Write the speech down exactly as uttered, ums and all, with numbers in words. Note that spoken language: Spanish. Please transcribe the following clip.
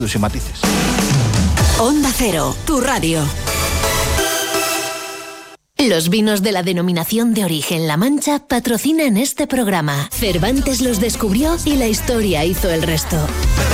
sin matices. Onda Cero, tu radio. Los vinos de la denominación de origen La Mancha patrocinan este programa. Cervantes los descubrió y la historia hizo el resto.